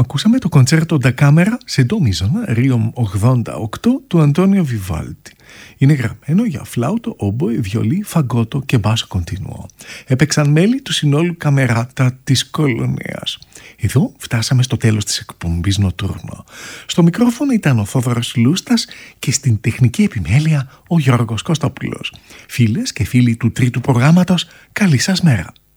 Ακούσαμε το κοντσέρτο Da Camera σε ντο μίζωνα, Ρίομ 88 του Αντώνιο Βιβάλτη. Είναι γραμμένο για φλάουτο, όμποε, βιολί, φαγκότο και μπάσο κοντινουό. Έπαιξαν μέλη του συνόλου Καμεράτα της Κολονίας. Εδώ φτάσαμε στο τέλος της εκπομπής Νοτούρνο. Στο μικρόφωνο ήταν ο Θόδωρος Λούστας και στην τεχνική επιμέλεια ο Γιώργος Κωστόπουλος. Φίλες και φίλοι του τρίτου προγράμματος, καλή σας μέρα.